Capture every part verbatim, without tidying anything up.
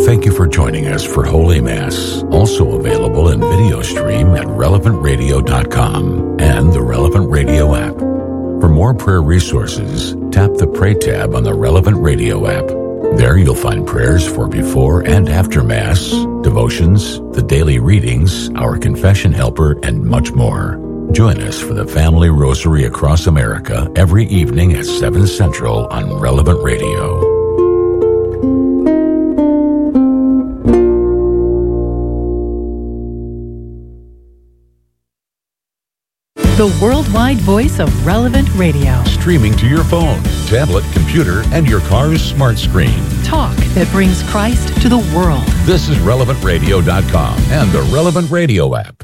Thank you for joining us for Holy Mass, also available in video stream at relevant radio dot com and the Relevant Radio app. For more prayer resources, tap the Pray tab on the Relevant Radio app. There you'll find prayers for before and after Mass, devotions, the daily readings, our confession helper, and much more. Join us for the Family Rosary across America every evening at seven Central on Relevant Radio. The worldwide voice of Relevant Radio. Streaming to your phone, tablet, computer, and your car's smart screen. Talk that brings Christ to the world. This is relevant radio dot com and the Relevant Radio app.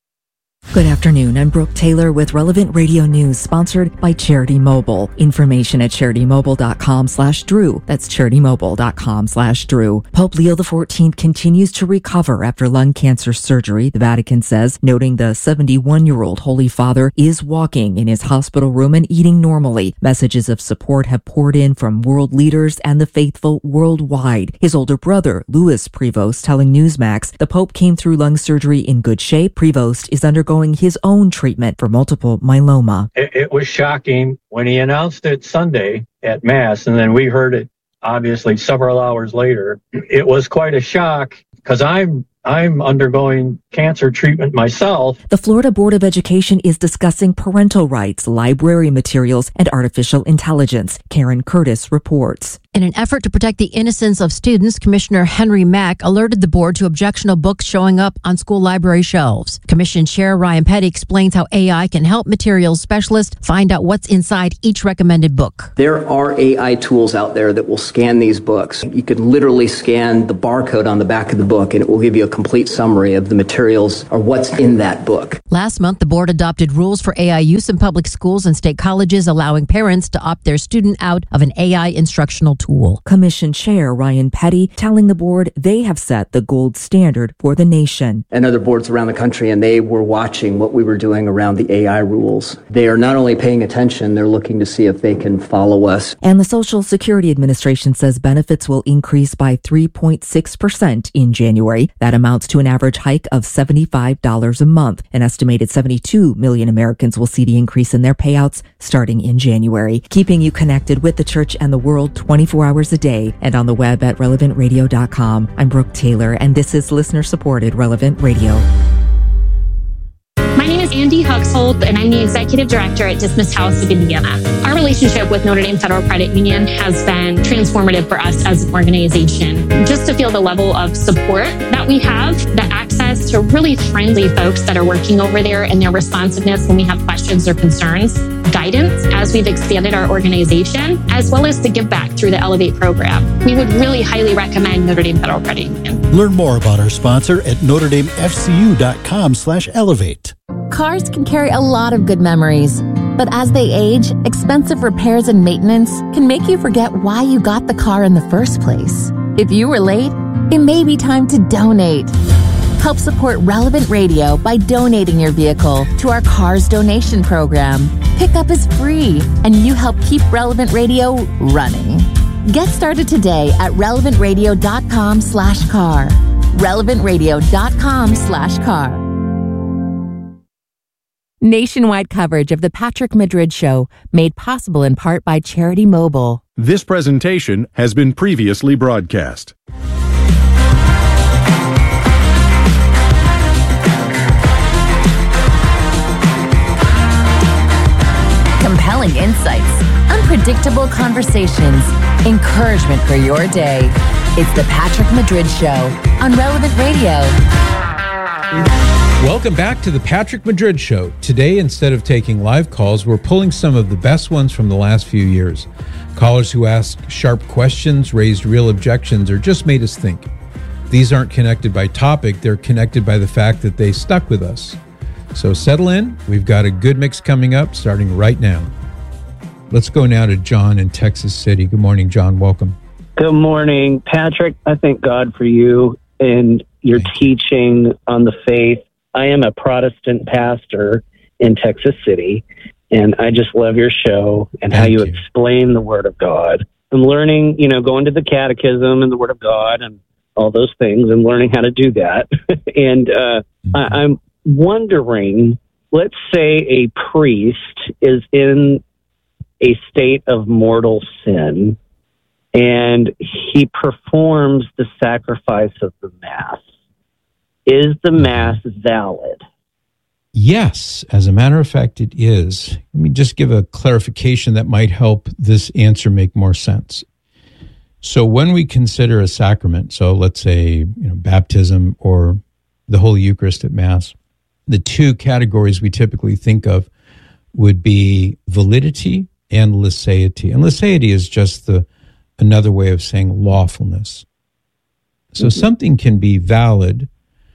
Good afternoon. I'm Brooke Taylor with Relevant Radio News, sponsored by Charity Mobile. Information at charity mobile dot com slash Drew. That's charity mobile dot com slash Drew. Pope Leo the fourteenth continues to recover after lung cancer surgery, the Vatican says, noting the seventy-one-year-old Holy Father is walking in his hospital room and eating normally. Messages of support have poured in from world leaders and the faithful worldwide. His older brother, Louis Prevost, telling Newsmax the Pope came through lung surgery in good shape. Prevost is undergoing his own treatment for multiple myeloma. It, it was shocking when he announced it Sunday at Mass, and then we heard it obviously several hours later. It was quite a shock because I'm I'm undergoing cancer treatment myself. The Florida Board of Education is discussing parental rights, library materials, and artificial intelligence. Karen Curtis reports. In an effort to protect the innocence of students, Commissioner Henry Mack alerted the board to objectionable books showing up on school library shelves. Commission Chair Ryan Petty explains how A I can help materials specialists find out what's inside each recommended book. There are A I tools out there that will scan these books. You could literally scan the barcode on the back of the book, and it will give you a complete summary of the materials or what's in that book. Last month, the board adopted rules for A I use in public schools and state colleges, allowing parents to opt their student out of an A I instructional tool. Commission Chair Ryan Petty telling the board they have set the gold standard for the nation. And other boards around the country, and they were watching what we were doing around the A I rules. They are not only paying attention, they're looking to see if they can follow us. And the Social Security Administration says benefits will increase by three point six percent in January. That amounts to an average hike of seventy-five dollars a month. An estimated seventy-two million Americans will see the increase in their payouts starting in January. Keeping you connected with the church and the world twenty-four hours a day and on the web at relevant radio dot com. I'm Brooke Taylor, and this is listener-supported Relevant Radio. My name is Andy Huxhold, and I'm the Executive Director at Dismissed House of Indiana. Our relationship with Notre Dame Federal Credit Union has been transformative for us as an organization. Just to feel the level of support that we have, the access to really friendly folks that are working over there and their responsiveness when we have questions or concerns, guidance as we've expanded our organization, as well as the give back through the Elevate program. We would really highly recommend Notre Dame Federal Credit Union. Learn more about our sponsor at notre dame f c u dot com slash elevate. Cars can carry a lot of good memories, but as they age, expensive repairs and maintenance can make you forget why you got the car in the first place. If you were late, it may be time to donate. Help support Relevant Radio by donating your vehicle to our Cars Donation Program. Pickup is free, and you help keep Relevant Radio running. Get started today at relevant radio dot com slash car. relevant radio dot com slash car. Nationwide coverage of the Patrick Madrid Show, made possible in part by Charity Mobile. This presentation has been previously broadcast. Compelling insights, unpredictable conversations, encouragement for your day. It's the Patrick Madrid Show on Relevant Radio. Welcome back to the Patrick Madrid Show. Today, instead of taking live calls, we're pulling some of the best ones from the last few years. Callers who asked sharp questions, raised real objections, or just made us think. These aren't connected by topic, they're connected by the fact that they stuck with us. So settle in. We've got a good mix coming up starting right now. Let's go now to John in Texas City. Good morning, John. Welcome. Good morning, Patrick. I thank God for you and your thank teaching you. On the faith. I am a Protestant pastor in Texas City, and I just love your show and thank how you, you explain the Word of God. I'm learning, you know, going to the catechism and the Word of God, and all those things and learning how to do that. and uh, mm-hmm. I, I'm wondering, let's say a priest is in a state of mortal sin and he performs the sacrifice of the Mass. Is the Mass valid? Yes, as a matter of fact, it is. Let me just give a clarification that might help this answer make more sense. So when we consider a sacrament, so let's say, you know, baptism or the Holy Eucharist at Mass, the two categories we typically think of would be validity and licéity. And licéity is just the another way of saying lawfulness. So mm-hmm. something can be valid,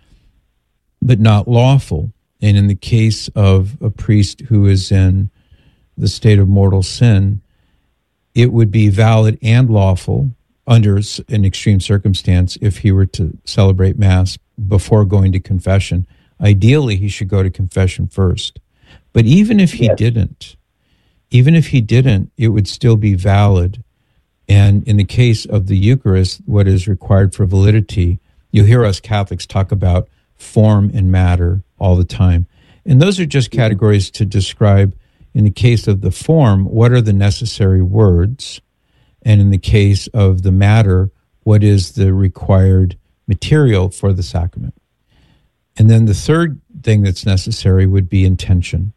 but not lawful. And in the case of a priest who is in the state of mortal sin, it would be valid and lawful under an extreme circumstance if he were to celebrate Mass before going to confession. Ideally, he should go to confession first. But even if he yes. didn't, even if he didn't, it would still be valid. And in the case of the Eucharist, what is required for validity, you'll hear us Catholics talk about form and matter all the time. And those are just categories to describe, in the case of the form, what are the necessary words? And in the case of the matter, what is the required material for the sacrament? And then the third thing that's necessary would be intention.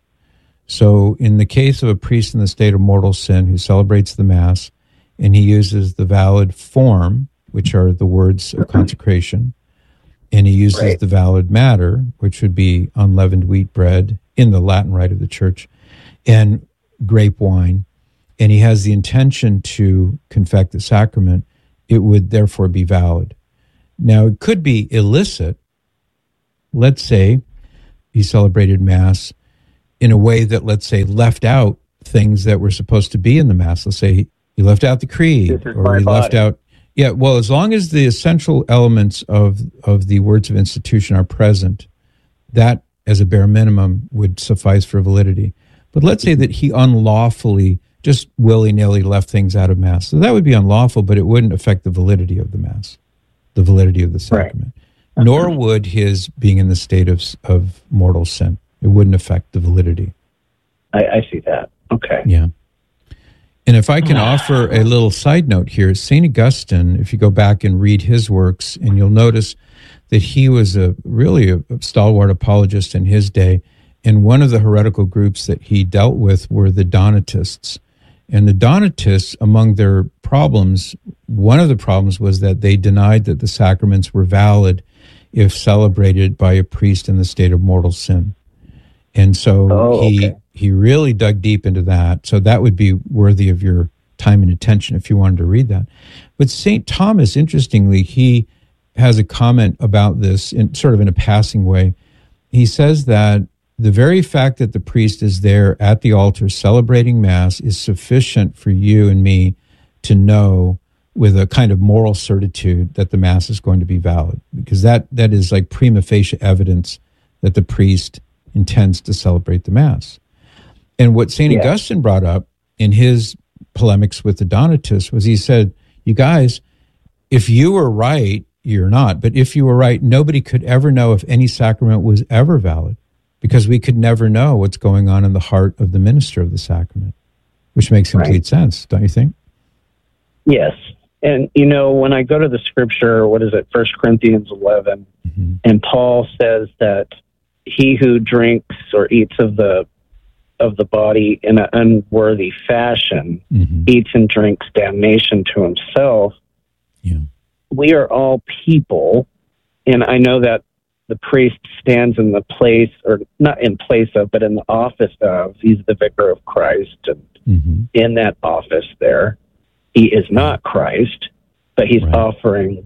So in the case of a priest in the state of mortal sin who celebrates the Mass, and he uses the valid form, which are the words of consecration, and he uses right. the valid matter, which would be unleavened wheat bread in the Latin rite of the Church, and grape wine, and he has the intention to confect the sacrament, it would therefore be valid. Now, it could be illicit. Let's say he celebrated Mass in a way that, let's say, left out things that were supposed to be in the Mass. Let's say he, he left out the creed, or he body. left out... Yeah, well, as long as the essential elements of, of the words of institution are present, that, as a bare minimum, would suffice for validity. But let's say that he unlawfully, just willy-nilly left things out of Mass. So that would be unlawful, but it wouldn't affect the validity of the Mass, the validity of the sacrament. Right. Nor would his being in the state of, of mortal sin. It wouldn't affect the validity. I, I see that. Okay. Yeah. And if I can offer a little side note here, Saint Augustine, if you go back and read his works, and you'll notice that he was a really a stalwart apologist in his day, and one of the heretical groups that he dealt with were the Donatists. And the Donatists, among their problems, one of the problems was that they denied that the sacraments were valid if celebrated by a priest in the state of mortal sin. And so oh, he okay. he really dug deep into that. So that would be worthy of your time and attention if you wanted to read that. But Saint Thomas, interestingly, he has a comment about this in sort of in a passing way. He says that the very fact that the priest is there at the altar celebrating Mass is sufficient for you and me to know with a kind of moral certitude that the Mass is going to be valid, because that that is like prima facie evidence that the priest intends to celebrate the Mass. And what Saint Yeah. Augustine brought up in his polemics with the Donatists was he said, you guys, if you were right, you're not. But if you were right, nobody could ever know if any sacrament was ever valid, because we could never know what's going on in the heart of the minister of the sacrament, which makes complete right. sense, don't you think? Yes. And, you know, when I go to the scripture, what is it, First Corinthians eleven, mm-hmm. and Paul says that he who drinks or eats of the of the body in an unworthy fashion mm-hmm. eats and drinks damnation to himself. Yeah. We are all people, and I know that the priest stands in the place, or not in place of, but in the office of, he's the vicar of Christ, and mm-hmm. in that office there, he is not Christ, but he's right. offering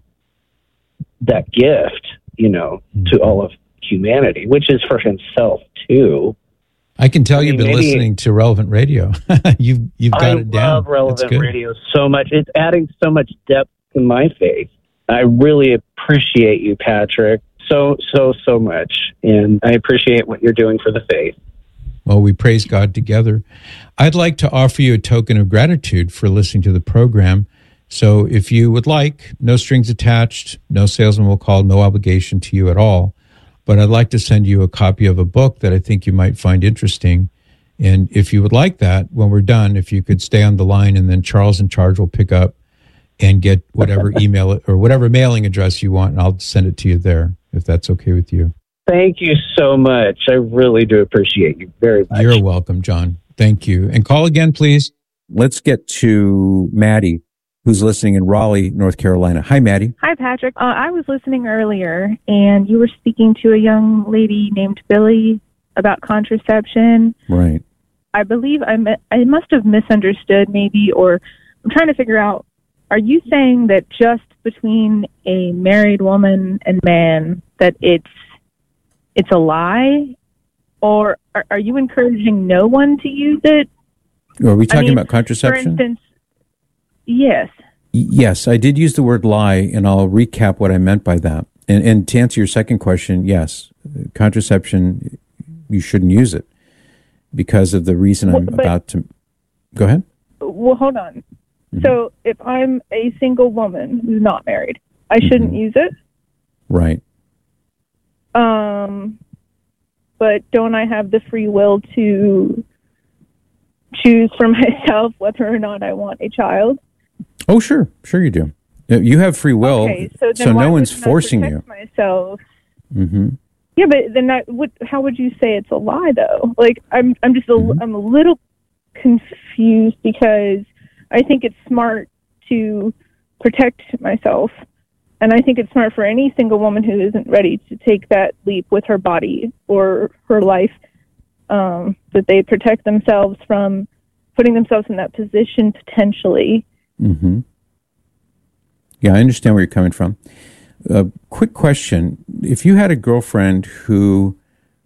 that gift, you know, mm-hmm. to all of humanity, which is for himself too. I can tell I you've mean, been listening to Relevant Radio. you've you've got I it down. I love Relevant Radio so much. It's adding so much depth to my faith. I really appreciate you, Patrick, so, so, so much. And I appreciate what you're doing for the faith. Well, we praise God together. I'd like to offer you a token of gratitude for listening to the program. So if you would like, no strings attached, no salesman will call, no obligation to you at all. But I'd like to send you a copy of a book that I think you might find interesting. And if you would like that, when we're done, if you could stay on the line, and then Charles in charge will pick up and get whatever email or whatever mailing address you want, and I'll send it to you there, if that's okay with you. Thank you so much. I really do appreciate you very much. You're welcome, John. Thank you. And call again, please. Let's get to Maddie, who's listening in Raleigh, North Carolina. Hi, Maddie. Hi, Patrick. Uh, I was listening earlier, and you were speaking to a young lady named Billy about contraception. Right. I believe I, mi- I must have misunderstood maybe, or I'm trying to figure out, are you saying that just between a married woman and man that it's it's a lie? Or are, are you encouraging no one to use it? Are we talking I mean, about contraception? For instance, yes. Yes, I did use the word lie, and I'll recap what I meant by that. And, and to answer your second question, yes, contraception, you shouldn't use it because of the reason I'm Well, but- about to... Go ahead. Well, hold on. So if I'm a single woman who's not married, I shouldn't use it? Right. Um, but don't I have the free will to choose for myself whether or not I want a child? Oh, sure. Sure you do. Uh, You have free will, Okay, so, then so why no one's wouldn't I forcing you. protect myself? Mm-hmm. Yeah, but then I would. How would you say it's a lie, though? Like, I'm, I'm just, a, Mm-hmm. I'm a little confused because I think it's smart to protect myself, and I think it's smart for any single woman who isn't ready to take that leap with her body or her life, um, that they protect themselves from putting themselves in that position potentially. Mm-hmm. Yeah, I understand where you're coming from. A quick question. If you had a girlfriend who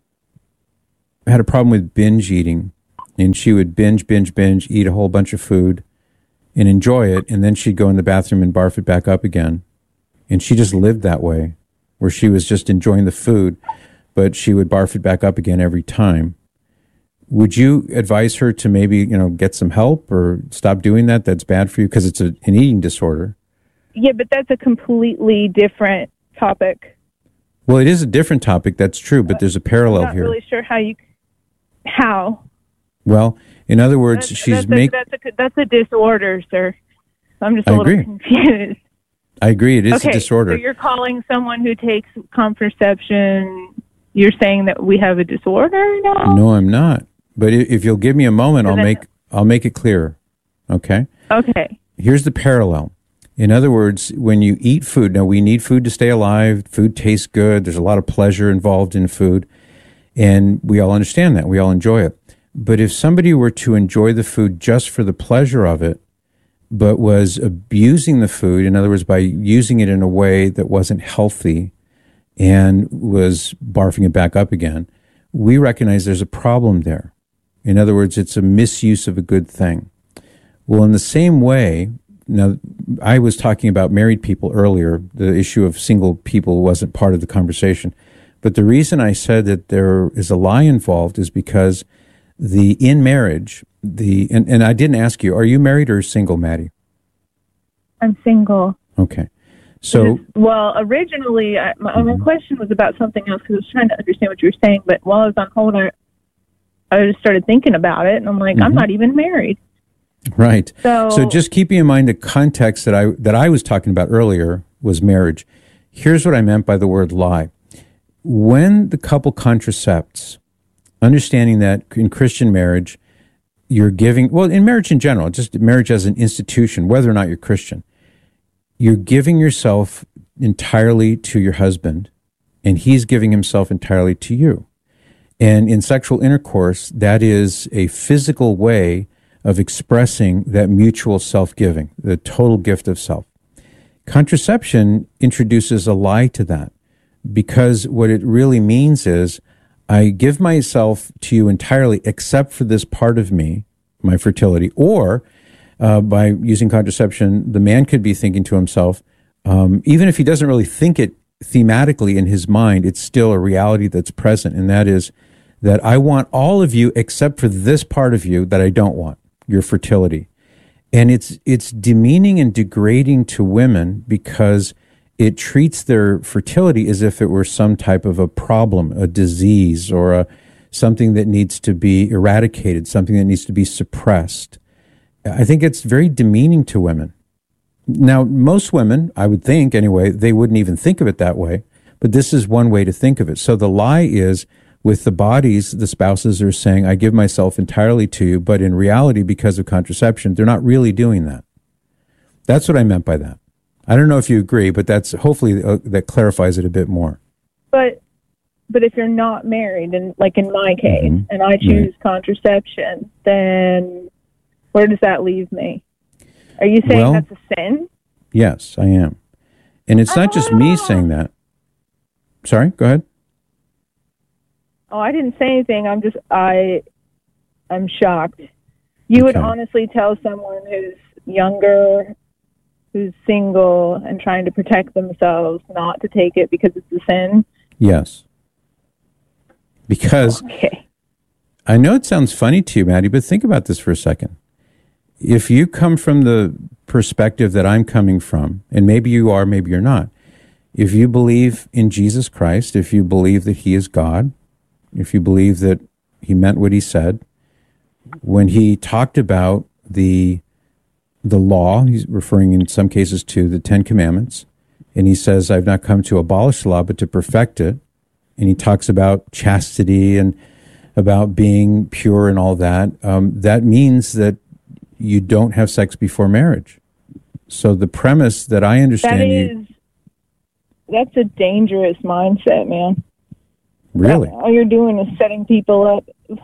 had a problem with binge eating, and she would binge, binge, binge, eat a whole bunch of food and enjoy it, and then she'd go in the bathroom and barf it back up again, and she just lived that way, where she was just enjoying the food, but she would barf it back up again every time. Would you advise her to maybe, you know, get some help or stop doing that? That's bad for you because it's a, an eating disorder. Yeah, but that's a completely different topic. Well, it is a different topic. That's true, but there's a parallel I'm not here. really sure how you, how. Well, in other words, That's, she's that's, making... a, that's, a, that's a disorder, sir. I'm just a I little agree. confused. I agree. It is okay, a disorder. So you're calling someone who takes contraception, you're saying that we have a disorder now? No, I'm not. But i- if you'll give me a moment, So I'll then- make I'll make it clearer. Okay? Okay. Here's the parallel. In other words, when you eat food, now we need food to stay alive. Food tastes good. There's a lot of pleasure involved in food. And we all understand that. We all enjoy it. But if somebody were to enjoy the food just for the pleasure of it, but was abusing the food, in other words, by using it in a way that wasn't healthy and was barfing it back up again, we recognize there's a problem there. In other words, it's a misuse of a good thing. Well, in the same way, now I was talking about married people earlier. The issue of single people wasn't part of the conversation. But the reason I said that there is a lie involved is because the in marriage, the and, and I didn't ask you, are you married or single, Maddie? I'm single. Okay. So, Well, originally, I, my, my question was about something else because I was trying to understand what you were saying. But while I was on hold, I, I just started thinking about it, and I'm like, I'm Mhm. not even married. right. So, So just keeping in mind the context that I that I was talking about earlier was marriage. Here's what I meant by the word lie. When the couple contracepts, understanding that in Christian marriage, you're giving, well, in marriage in general, just marriage as an institution, whether or not you're Christian, you're giving yourself entirely to your husband, and he's giving himself entirely to you. And in sexual intercourse, that is a physical way of expressing that mutual self-giving, the total gift of self. Contraception introduces a lie to that, because what it really means is I give myself to you entirely except for this part of me, my fertility, or uh, by using contraception, the man could be thinking to himself, um, even if he doesn't really think it thematically in his mind, it's still a reality that's present, and that is that I want all of you except for this part of you that I don't want, your fertility. And it's it's demeaning and degrading to women because it treats their fertility as if it were some type of a problem, a disease, or a something that needs to be eradicated, something that needs to be suppressed. I think it's very demeaning to women. Now, most women, I would think anyway, they wouldn't even think of it that way, but this is one way to think of it. So the lie is, with the bodies, the spouses are saying, I give myself entirely to you, but in reality, because of contraception, they're not really doing that. That's what I meant by that. I don't know if you agree, but that's hopefully uh, that clarifies it a bit more. But but if you're not married, and like in my case, mm-hmm. and I choose right. contraception, then where does that leave me? Are you saying well, that's a sin? Yes, I am. And it's not just me saying that. Sorry, go ahead. Oh, I didn't say anything. I'm just, I, I'm shocked. You okay. would honestly tell someone who's younger, who's single, and trying to protect themselves not to take it because it's a sin? Yes. Because, okay. I know it sounds funny to you, Maddie, but think about this for a second. If you come from the perspective that I'm coming from, and maybe you are, maybe you're not, if you believe in Jesus Christ, if you believe that he is God, if you believe that he meant what he said, when he talked about the the law, he's referring in some cases to the Ten Commandments, and he says, I've not come to abolish the law, but to perfect it. And he talks about chastity and about being pure and all that. Um, that means that you don't have sex before marriage. So the premise that I understand... That is, you, that's a dangerous mindset, man. Really? All you're doing is setting people up.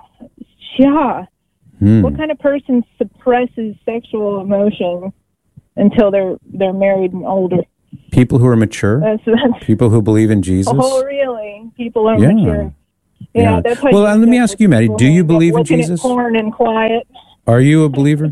Yeah. Hmm. What kind of person suppresses sexual emotion until they're they're married and older? People who are mature? That's, that's, people who believe in Jesus? Oh, really? People are yeah. mature. Yeah, yeah. that's how well, you let me ask you, Maddie, do you believe in Jesus? Looking at porn and quiet. Are you a believer?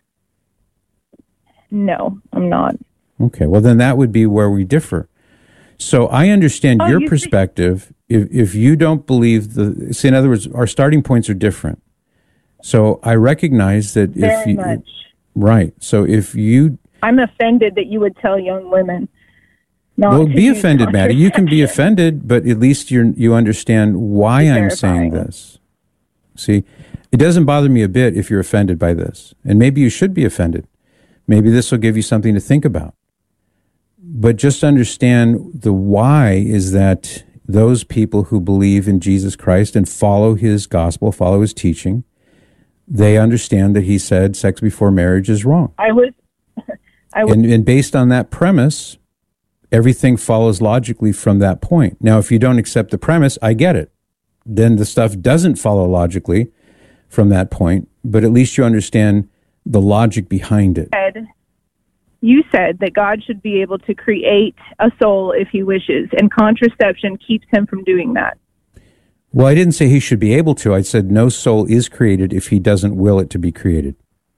No, I'm not. Okay, well, then that would be where we differ. So I understand oh, your you perspective. If if you don't believe the, see, in other words, our starting points are different. So I recognize that Very if you, much. right. So if you, I'm offended that you would tell young women. Not well, to be use offended, Maddie. You can be offended, but at least you you understand why I'm saying this. See, it doesn't bother me a bit if you're offended by this, and maybe you should be offended. Maybe this will give you something to think about. But just understand the why is that those people who believe in Jesus Christ and follow his gospel, follow his teaching, they understand that he said sex before marriage is wrong. I was, I was, and, and based on that premise, everything follows logically from that point. Now, if you don't accept the premise, I get it. Then the stuff doesn't follow logically from that point, but at least you understand the logic behind it. You said that God should be able to create a soul if he wishes, and contraception keeps him from doing that. Well, I didn't say he should be able to. I said no soul is created if he doesn't will it to be created.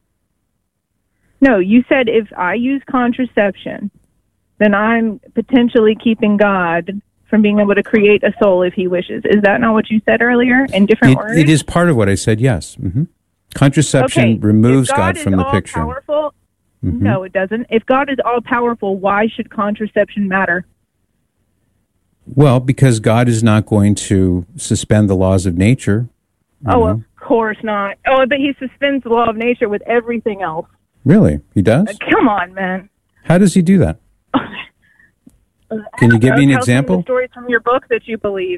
No, you said if I use contraception, then I'm potentially keeping God from being able to create a soul if he wishes. Is that not what you said earlier in different it, words? It is part of what I said, yes. Mm-hmm. Contraception okay. removes God, God from the picture. Powerful, mm-hmm. No, it doesn't. If God is all-powerful, why should contraception matter? Well, because God is not going to suspend the laws of nature. Oh, know. Of course not. Oh, but he suspends the law of nature with everything else. Really? He does? Uh, come on, man. How does he do that? Can you give me an example? The stories from your book that you believe.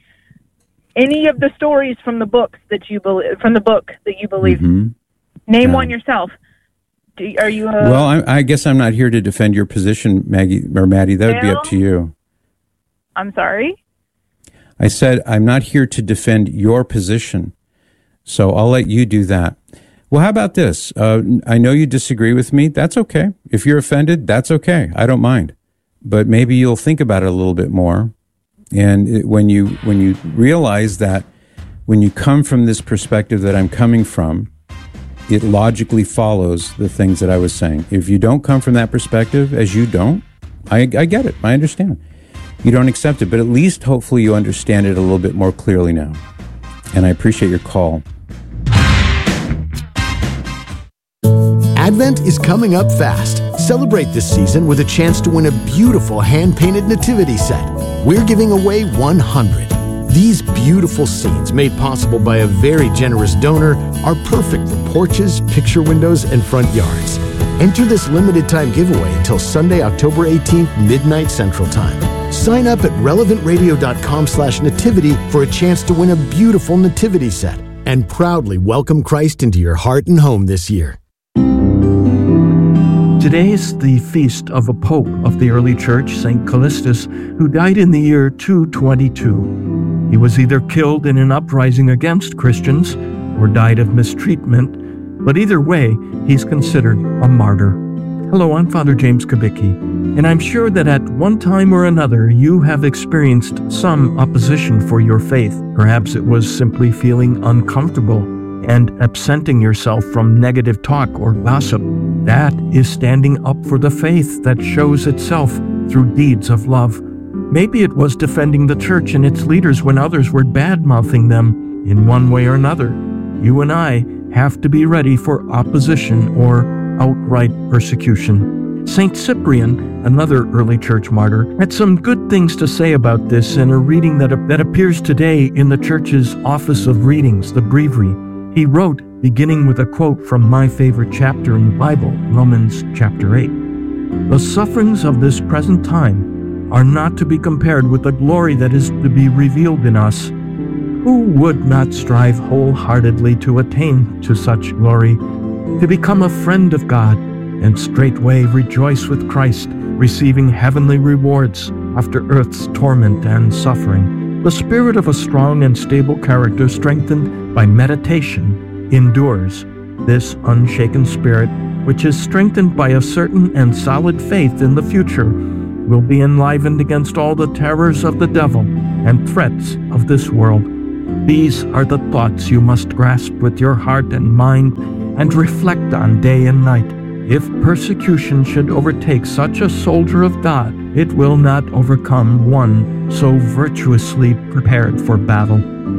Any of the stories from the books that you believe, from the book that you believe. Mm-hmm. Name yeah. one yourself. Do, are you? A, well, I, I guess I'm not here to defend your position, Maggie or Maddie. That would be up to you. I'm sorry? I said I'm not here to defend your position, so I'll let you do that. Well, how about this? Uh, I know you disagree with me. That's okay. If you're offended, that's okay. I don't mind. But maybe you'll think about it a little bit more. And it, when you when you realize that when you come from this perspective that I'm coming from, it logically follows the things that I was saying. If you don't come from that perspective, as you don't, I, I get it. I understand. You don't accept it, but at least hopefully you understand it a little bit more clearly now. And I appreciate your call. Advent is coming up fast. Celebrate this season with a chance to win a beautiful hand-painted nativity set. We're giving away one hundred. These beautiful scenes, made possible by a very generous donor, are perfect for porches, picture windows, and front yards. Enter this limited-time giveaway until Sunday, October eighteenth, midnight Central Time. Sign up at relevant radio dot com slash nativity for a chance to win a beautiful nativity set and proudly welcome Christ into your heart and home this year. Today is the feast of a pope of the early church, Saint Callistus, who died in the year two twenty-two. He was either killed in an uprising against Christians or died of mistreatment, but either way, he's considered a martyr. Hello, I'm Father James Kubicki, and I'm sure that at one time or another you have experienced some opposition for your faith. Perhaps it was simply feeling uncomfortable and absenting yourself from negative talk or gossip. That is standing up for the faith that shows itself through deeds of love. Maybe it was defending the church and its leaders when others were bad-mouthing them in one way or another. You and I have to be ready for opposition or outright persecution. Saint Cyprian, another early church martyr, had some good things to say about this in a reading that, that appears today in the church's Office of Readings, the Breviary. He wrote, beginning with a quote from my favorite chapter in the Bible, Romans chapter eight. "The sufferings of this present time are not to be compared with the glory that is to be revealed in us. Who would not strive wholeheartedly to attain to such glory, to become a friend of God, and straightway rejoice with Christ, receiving heavenly rewards after earth's torment and suffering? The spirit of a strong and stable character, strengthened by meditation, endures. This unshaken spirit, which is strengthened by a certain and solid faith in the future, will be enlivened against all the terrors of the devil and threats of this world. These are the thoughts you must grasp with your heart and mind and reflect on day and night. If persecution should overtake such a soldier of God, it will not overcome one so virtuously prepared for battle."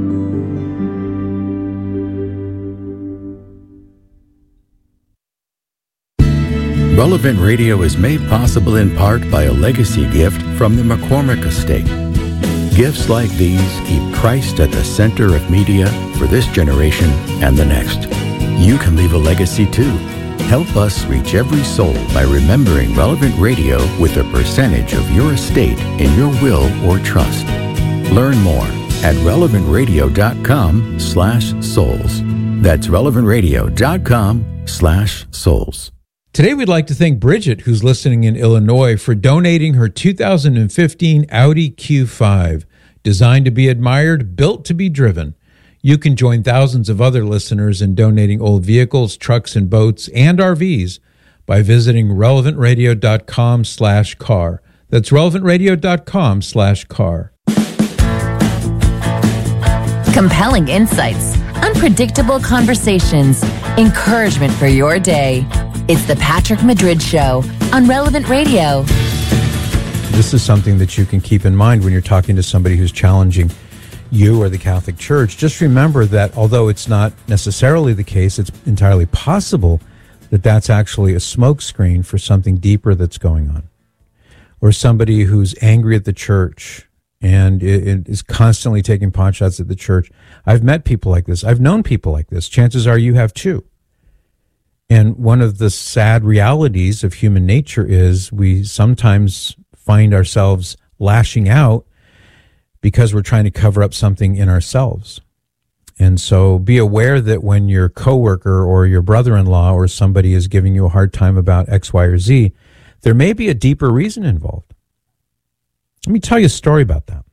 Relevant Radio is made possible in part by a legacy gift from the McCormick Estate. Gifts like these keep Christ at the center of media for this generation and the next. You can leave a legacy too. Help us reach every soul by remembering Relevant Radio with a percentage of your estate in your will or trust. Learn more at relevant radio dot com slash souls. That's relevant radio dot com slash souls. Today, we'd like to thank Bridget, who's listening in Illinois, for donating her two thousand fifteen Audi Q five. Designed to be admired, built to be driven. You can join thousands of other listeners in donating old vehicles, trucks, and boats, and R Vs by visiting relevant radio dot com slash car. That's relevant radio dot com slash car. Compelling insights, unpredictable conversations, encouragement for your day. It's the Patrick Madrid Show on Relevant Radio. This is something that you can keep in mind when you're talking to somebody who's challenging you or the Catholic Church. Just remember that although it's not necessarily the case, it's entirely possible that that's actually a smokescreen for something deeper that's going on. Or somebody who's angry at the church and is constantly taking pot shots at the church. I've met people like this. I've known people like this. Chances are you have too. And one of the sad realities of human nature is we sometimes find ourselves lashing out because we're trying to cover up something in ourselves. And so be aware that when your coworker or your brother-in-law or somebody is giving you a hard time about X, Y, or Z, there may be a deeper reason involved. Let me tell you a story about that.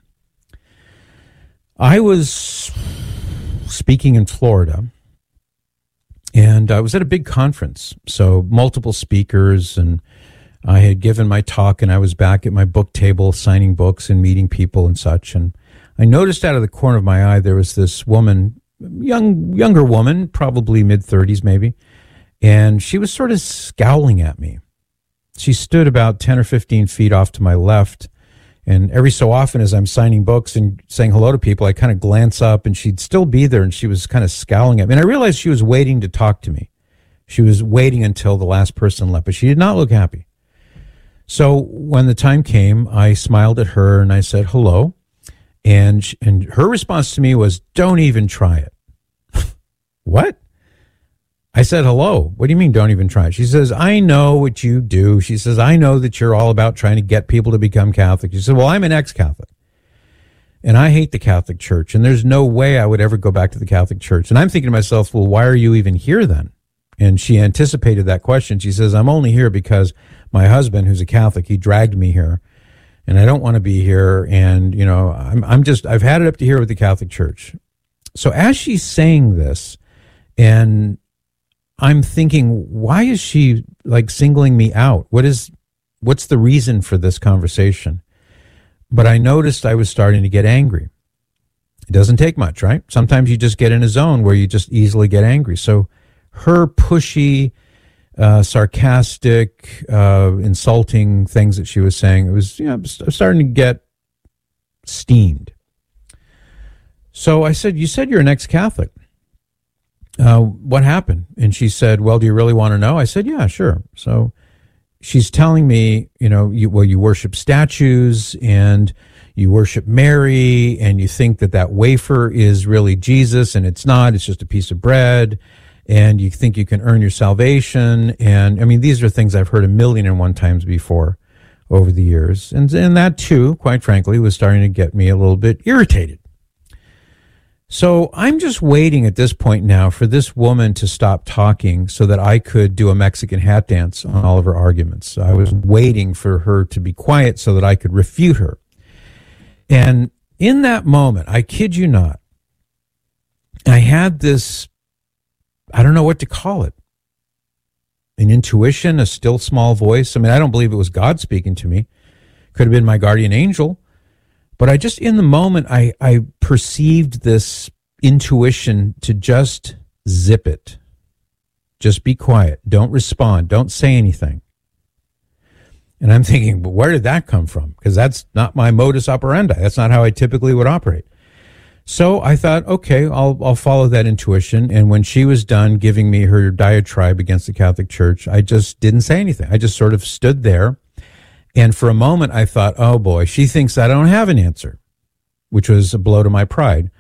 I was speaking in Florida, and I was at a big conference, so multiple speakers, and I had given my talk, and I was back at my book table signing books and meeting people and such. And I noticed out of the corner of my eye there was this woman, young younger woman, probably mid-thirties maybe, and she was sort of scowling at me. She stood about ten or fifteen feet off to my left, and every so often as I'm signing books and saying hello to people, I kind of glance up, and she'd still be there, and she was kind of scowling at me. And I realized she was waiting to talk to me. She was waiting until the last person left, but she did not look happy. So when the time came, I smiled at her and I said, hello. And, she, and her response to me was, don't even try it. What? I said, hello. What do you mean, don't even try it? She says, I know what you do. She says, I know that you're all about trying to get people to become Catholic. She said, well, I'm an ex-Catholic. And I hate the Catholic Church. And there's no way I would ever go back to the Catholic Church. And I'm thinking to myself, well, why are you even here then? And she anticipated that question. She says, I'm only here because my husband, who's a Catholic, he dragged me here. And I don't want to be here. And, you know, I'm, I'm just, I've had it up to here with the Catholic Church. So as she's saying this, and I'm thinking, why is she like singling me out? What is, what's the reason for this conversation? But I noticed I was starting to get angry. It doesn't take much, right? Sometimes you just get in a zone where you just easily get angry. So her pushy, uh, sarcastic, uh, insulting things that she was saying, it was, you know, starting to get steamed. So I said, you said you're an ex-Catholic. Uh, what happened? And she said, well, do you really want to know? I said, yeah, sure. So she's telling me, you know, you, well, you worship statues and you worship Mary and you think that that wafer is really Jesus and it's not, it's just a piece of bread, and you think you can earn your salvation. And I mean, these are things I've heard a million and one times before over the years. And, and that too, quite frankly, was starting to get me a little bit irritated. So I'm just waiting at this point now for this woman to stop talking so that I could do a Mexican hat dance on all of her arguments. I was waiting for her to be quiet so that I could refute her. And in that moment, I kid you not, I had this, I don't know what to call it, an intuition, a still small voice. I mean, I don't believe it was God speaking to me. Could have been my guardian angel. But I just, in the moment, I, I perceived this intuition to just zip it. Just be quiet. Don't respond. Don't say anything. And I'm thinking, but where did that come from? Because that's not my modus operandi. That's not how I typically would operate. So I thought, okay, I'll, I'll follow that intuition. And when she was done giving me her diatribe against the Catholic Church, I just didn't say anything. I just sort of stood there. And for a moment, I thought, oh boy, she thinks I don't have an answer, which was a blow to my pride.